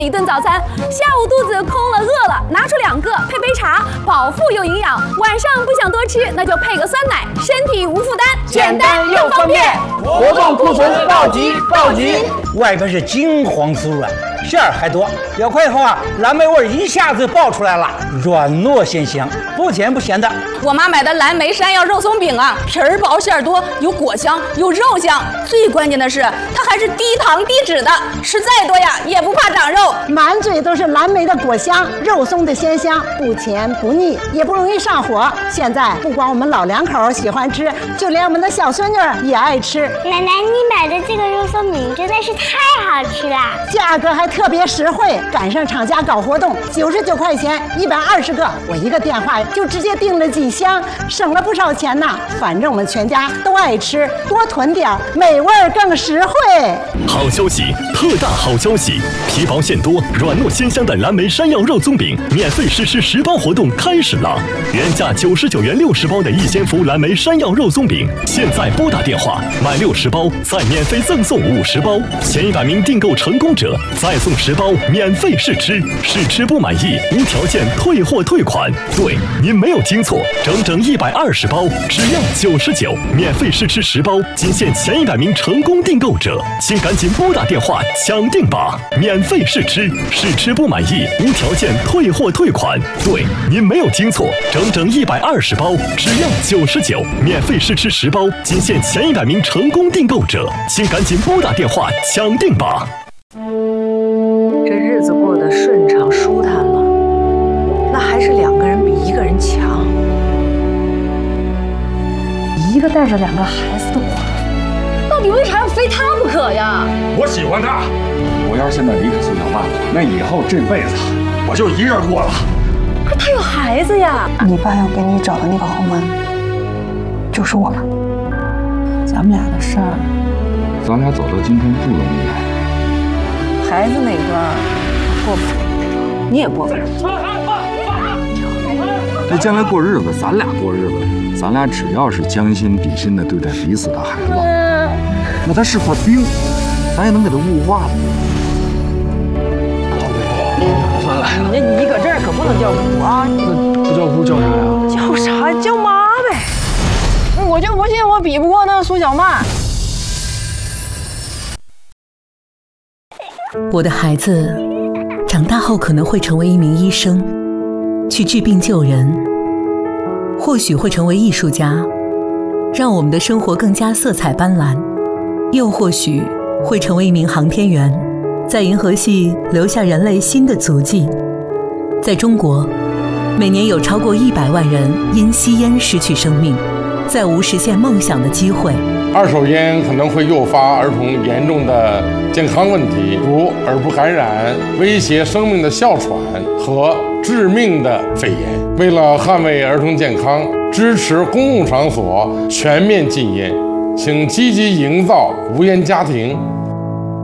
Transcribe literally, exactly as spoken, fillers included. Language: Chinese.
一顿早餐，下午肚子空了饿了，拿出两个配杯茶，饱腹又营养。晚上不想多吃，那就配个酸奶，身体无负担， 简单又方便。活动库存暴击暴击！ 外边是金黄酥软，馅儿还多，咬块以后啊，蓝莓味一下子爆出来了，软糯鲜香，不甜不咸的。 我妈买的蓝莓山药肉松饼啊，皮儿薄馅儿多，有果香有肉香，最关键的是它还是低糖低脂的，吃再多呀也不怕长肉。 满嘴都是蓝莓的果香，肉松的鲜香，不甜不腻，也不容易上火。现在不光我们老两口喜欢吃，就连我们的小孙女也爱吃。 奶奶，你买的这个肉松饼真的是太好吃了， 价格还特别实惠，赶上厂家搞活动，九十九块钱一百二十个，我一个电话就直接订了几箱，省了不少钱呢。反正我们全家都爱吃，多囤点，美味更实惠。 好消息，特大好消息！皮薄馅多、软糯鲜香的蓝莓山药肉松饼免费试吃十包活动开始了，原价九十九元六十包的一鲜福蓝莓山药肉松饼，现在拨打电话买六十包，再免费赠送五十包，前一百名订购成功者再送十包免费试吃，试吃不满意无条件退货退款。对，您没有听错，整整一百二十包，只要九十九，免费试吃十包，仅限前一百名成功订购者，请赶紧拨打电话抢定吧！免费试吃，试吃不满意无条件退货退款。对，您没有听错，整整一百二十包，只要九十九，免费试吃十包，仅限前一百名成功订购者，请赶紧拨打电话抢定吧！ 这日子过得顺畅舒坦了，那还是两个人比一个人强。一个带着两个孩子的苦， 到底为啥要非他不可呀？ 我喜欢他，我要是现在离开苏小曼，那以后这辈子我就一人过了。 可他有孩子呀！ 你爸要给你找的那个豪门，就是我们。咱们俩的事儿， 咱俩走到今天不容易。 孩子那段过不了，你也过不了。 这将来过日子，咱俩过日子，咱俩只要是将心比心的对待彼此的孩子，那他是块冰，咱也能给他雾化了。 算了，你你搁这儿可不能叫姑啊！ 那不叫姑叫啥呀？ 叫啥？叫妈呗！我就不信我比不过那苏小曼。 我的孩子长大后可能会成为一名医生，去治病救人，或许会成为艺术家，让我们的生活更加色彩斑斓，又或许会成为一名航天员，在银河系留下人类新的足迹。在中国，每年有超过一百万人因吸烟失去生命，再无实现梦想的机会。 二手烟可能会诱发儿童严重的健康问题，如耳部感染、威胁生命的哮喘和致命的肺炎。为了捍卫儿童健康，支持公共场所全面禁烟，请积极营造无烟家庭。